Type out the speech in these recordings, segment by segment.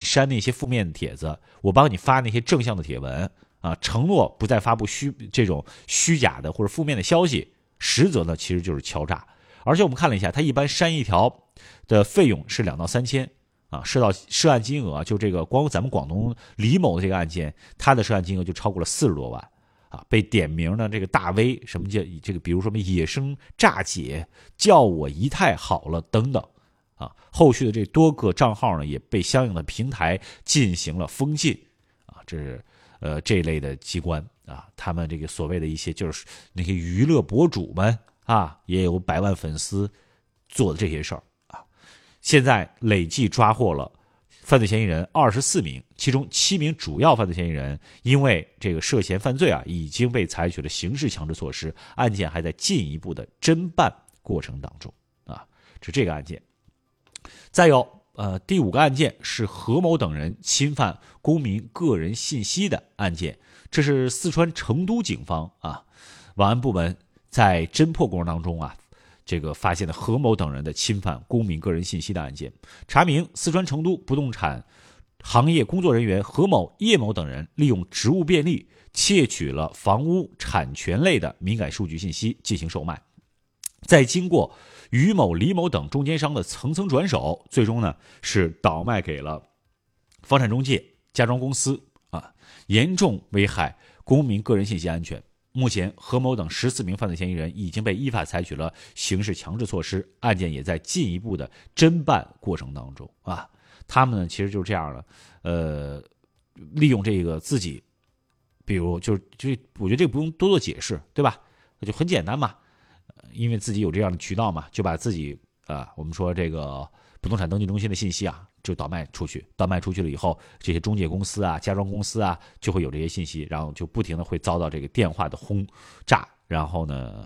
删那些负面的帖子，我帮你发那些正向的帖文啊，承诺不再发布这种虚假的或者负面的消息，实则呢其实就是敲诈。而且我们看了一下，他一般删一条的费用是2到3千啊，涉案金额就这个光咱们广东李某的这个案件，他的涉案金额就超过了40多万啊，被点名的这个大 V 什么叫这个，比如说什么野生炸姐、叫我姨太好了等等啊，后续的这多个账号呢也被相应的平台进行了封禁啊，这是这一类的机关啊，他们这个所谓的一些就是那些娱乐博主们啊，也有100万粉丝做的这些事儿啊，现在累计抓获了犯罪嫌疑人24名，其中7名主要犯罪嫌疑人因为这个涉嫌犯罪啊，已经被采取了刑事强制措施，案件还在进一步的侦办过程当中啊，这个案件。再有第5个案件是何某等人侵犯公民个人信息的案件，这是四川成都警方啊网安部门在侦破过程当中啊，这个发现了何某等人的侵犯公民个人信息的案件。查明四川成都不动产行业工作人员何某、叶某等人利用职务便利窃取了房屋产权类的敏感数据信息进行售卖，再经过于某、李某等中间商的层层转手，最终呢是倒卖给了房产中介、家装公司啊，严重危害公民个人信息安全。目前何某等14名犯罪嫌疑人已经被依法采取了刑事强制措施，案件也在进一步的侦办过程当中啊。他们呢其实就是这样的，利用这个自己，比如就我觉得这个不用多做解释，对吧？就很简单嘛，因为自己有这样的渠道嘛，就把自己我们说这个不动产登记中心的信息啊，就倒卖出去了以后，这些中介公司啊、家装公司啊，就会有这些信息，然后就不停的会遭到这个电话的轰炸，然后呢，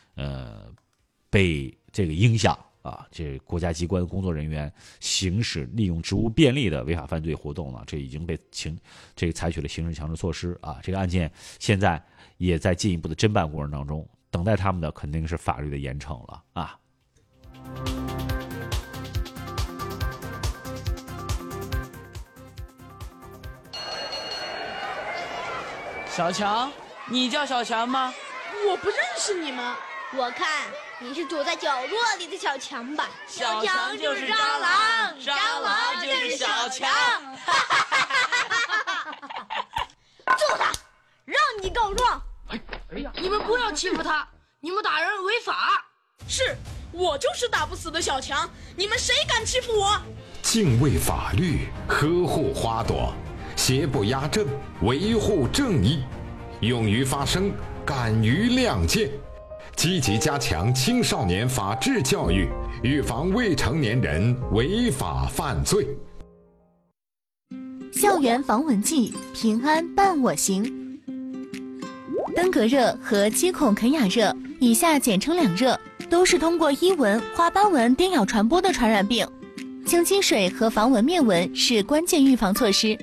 被这个影响啊，这国家机关工作人员行使利用职务便利的违法犯罪活动了，这已经被采取了刑事强制措施啊。这个案件现在也在进一步的侦办过程当中，等待他们的肯定是法律的严惩了啊。 小强，你叫小强吗？ 我不认识你们。 我看你是躲在角落里的小强吧。 小强就是蟑螂，蟑螂就是小强。 揍他，让你告状。 哎呀，你们不要欺负他，你们打人违法。是，我就是打不死的小强，你们谁敢欺负我？ 敬畏法律，呵护花朵，邪不压正，维护正义，勇于发声，敢于亮剑，积极加强青少年法治教育，预防未成年人违法犯罪。 校园防蚊剂，平安伴我行。登革热和肌孔肯雅热，以下简称2热，都是通过伊蚊、花斑蚊叮咬传播的传染病。清积水和防蚊灭蚊是关键预防措施。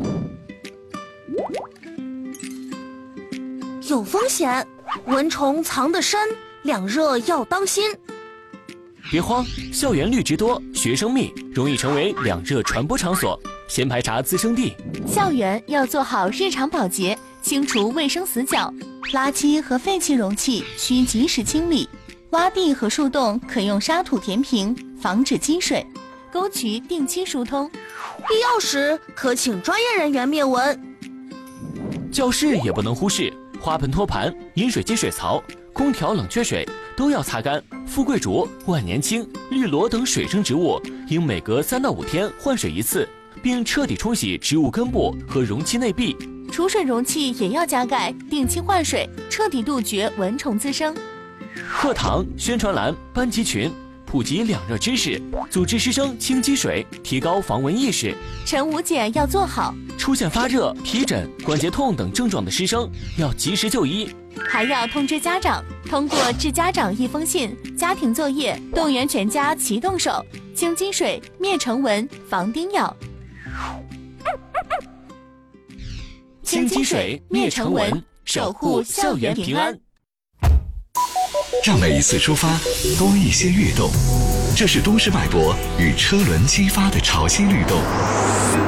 有风险，蚊虫藏得深，2热要当心。 别慌，校园绿植多，学生密，容易成为2热传播场所，先排查滋生地。 校园要做好日常保洁，清除卫生死角，垃圾和废弃容器需及时清理，洼地和树洞可用沙土填平，防止积水，沟渠定期疏通， 必要时可请专业人员灭蚊。 教室也不能忽视，花盆托盘、饮水机水槽、空调冷却水都要擦干。富贵竹、万年青、绿萝等水生植物应每隔3到5天换水1次，并彻底冲洗植物根部和容器内壁。 储水容器也要加盖，定期换水，彻底杜绝蚊虫滋生。 课堂、宣传栏、班级群普及2热知识，组织师生清积水，提高防蚊意识。 晨午检要做好， 出现发热、皮疹、关节痛等症状的师生要及时就医， 还要通知家长，通过致家长一封信、家庭作业，动员全家齐动手，清积水、灭成蚊、防叮咬。 清积水、灭成蚊，守护校园平安。 让每一次出发多一些跃动，这是都市脉搏与车轮激发的潮汐律动。